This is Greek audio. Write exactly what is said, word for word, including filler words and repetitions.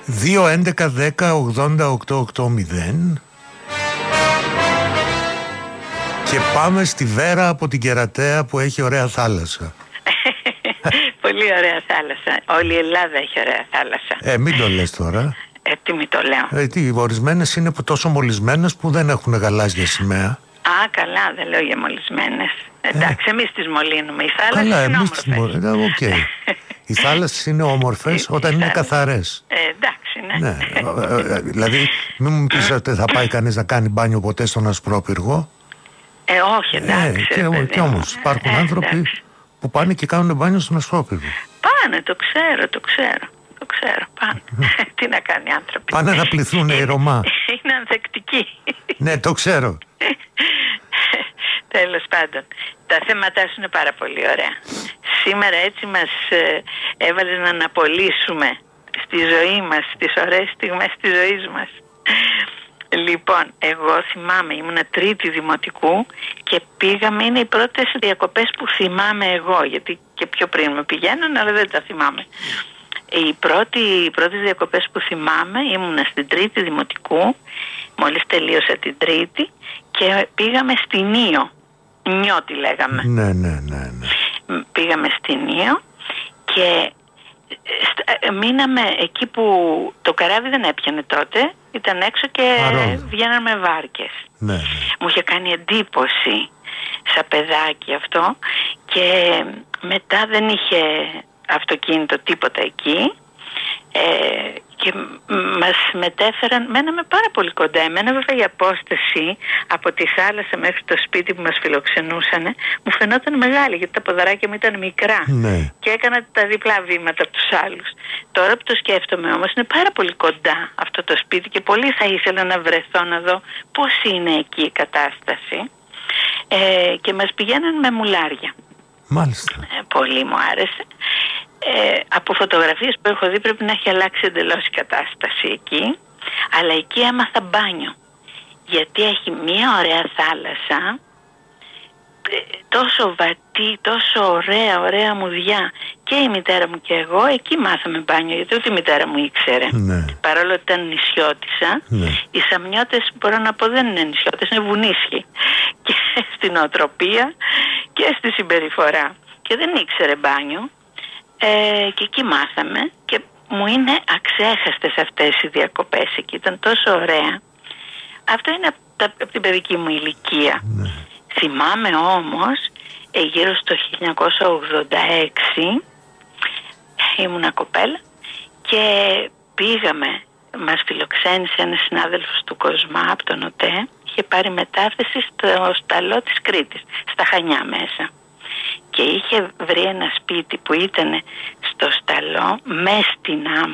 δύο έντεκα δέκα ογδόντα οκτώ ογδόντα. Και πάμε στη Βέρα από την Κερατέα που έχει ωραία θάλασσα. Πολύ ωραία θάλασσα. Όλη η Ελλάδα έχει ωραία θάλασσα. Ε, μην το λες τώρα. Ε, τι μη το λέω. Ε, τι, ορισμένες είναι τόσο μολυσμένες που δεν έχουν γαλάζια σημαία. Α, καλά, δεν λέω για μολυσμένες. Εντάξει, ε. εμείς τις μολύνουμε. Οι θάλασσες καλά, είναι εμείς όμορφες. τις μολύνουμε. Οκ. Okay. Οι θάλασσες είναι όμορφες όταν είναι καθαρές. Ε, εντάξει, ναι. ναι. ε, δηλαδή, μην μου πεις ότι θα πάει κανείς να κάνει μπάνιο ποτέ στον Ασπρόπυργο. Ε, όχι, εντάξει. Ε, και, και όμως υπάρχουν ε, άνθρωποι εντάξει. που πάνε και κάνουν μπάνιο στον Ασπρόπυργο. Πάνε, το ξέρω, το ξέρω. Το ξέρω, πάνε. Τι να κάνει άνθρωποι. Πάνε να πληθούν οι Ρωμά. Είναι ανθεκτικοί. Ναι, το ξέρω. Τέλος πάντων, τα θέματά σου είναι πάρα πολύ ωραία. Σήμερα έτσι μας ε, έβαλες να αναπολύσουμε στη ζωή μας, στις ωραίες στιγμές της ζωής μας. Λοιπόν, εγώ θυμάμαι, ήμουνα τρίτη δημοτικού και πήγαμε, είναι οι πρώτες διακοπές που θυμάμαι εγώ, γιατί και πιο πριν με πηγαίνουν, αλλά δεν τα θυμάμαι. Οι, πρώτοι, οι πρώτες διακοπές που θυμάμαι ήμουνα στην τρίτη δημοτικού, μόλις τελείωσα την τρίτη, και πήγαμε στην Ήο. Νιώτη λέγαμε. Ναι, ναι, ναι, ναι. Πήγαμε στην Ήο και μείναμε εκεί που το καράβι δεν έπιανε τότε. Ήταν έξω και Αρόλο. Βγαίναμε βάρκες. Ναι, ναι. Μου είχε κάνει εντύπωση σαν παιδάκι αυτό. Και μετά δεν είχε αυτοκίνητο τίποτα εκεί. Ε, και μας μετέφεραν, μέναμε πάρα πολύ κοντά. Εμένα βέβαια η απόσταση από τη θάλασσα μέχρι το σπίτι που μας φιλοξενούσαν μου φαινόταν μεγάλη, γιατί τα ποδαράκια μου ήταν μικρά. Ναι. Και έκανα τα διπλά βήματα από τους άλλους. Τώρα που το σκέφτομαι όμως, είναι πάρα πολύ κοντά αυτό το σπίτι και πολύ θα ήθελα να βρεθώ να δω πώς είναι εκεί η κατάσταση. Ε, και μας πηγαίναν με μουλάρια. Μάλιστα. Ε, πολύ μου άρεσε. Ε, από φωτογραφίες που έχω δει πρέπει να έχει αλλάξει εντελώς η κατάσταση εκεί. Αλλά εκεί έμαθα μπάνιο, γιατί έχει μια ωραία θάλασσα, ε, τόσο βατή, τόσο ωραία, ωραία μουδιά. Και η μητέρα μου και εγώ εκεί μάθαμε μπάνιο, γιατί ούτε η μητέρα μου ήξερε. Ναι. Παρόλο ότι ήταν νησιώτισσα, ναι. Οι Σαμιώτες μπορώ να πω δεν είναι νησιώτες, είναι βουνίσχοι. Και στην οτροπία και στη συμπεριφορά. Και δεν ήξερε μπάνιο. Ε, και εκεί μάθαμε και μου είναι αξέχαστες αυτές οι διακοπές εκεί, ήταν τόσο ωραία. Αυτό είναι από, τα, από την παιδική μου ηλικία. Ναι. Θυμάμαι όμως ε, γύρω στο χίλια εννιακόσια ογδόντα έξι ήμουνα κοπέλα και πήγαμε, μας φιλοξένησε ένας συνάδελφος του Κοσμά από τον ΟΤΕ, είχε πάρει μετάθεση στο σταλό της Κρήτης, στα Χανιά μέσα. Και είχε βρει ένα σπίτι που ήταν στο σταλό μες στην άμμο